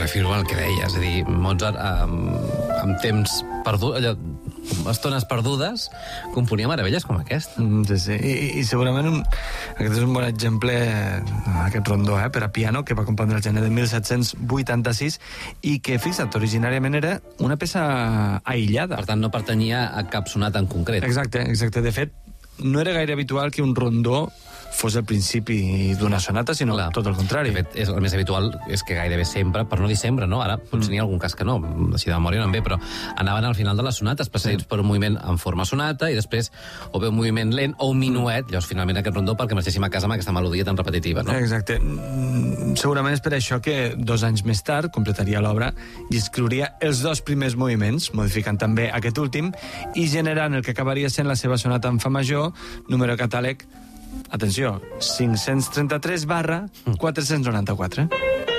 refirmo el que deia, és a dir, Mozart amb temps perdut, allò, estones perdudes, componia meravelles com aquest. Sí. I segurament aquest és un bon exemple, aquest rondó, per a piano, que va compondre el gener de 1786 i que, fixa't, originàriament era una peça aïllada. Per tant, no pertanyia a cap sonata en concret. Exacte. De fet, no era gaire habitual que un rondó fos el principi d'una sonata, sinó tot el contrari. De fet, el més habitual és que gairebé sempre, per no dir sempre, no? Ara potser n'hi ha algun cas que no, així de memòria no en ve, però anaven al final de les sonates precedits per un moviment en forma sonata i després o bé un moviment lent o un minuet, llavors finalment aquest rondó perquè marxéssim a casa amb aquesta melodia tan repetitiva, no? Exacte. Segurament és per això que 2 anys més tard completaria l'obra i escriuria els 2 primers moviments, modificant també aquest últim i generant el que acabaria sent la seva sonata en fa major, número catàleg, atenció, 533/494.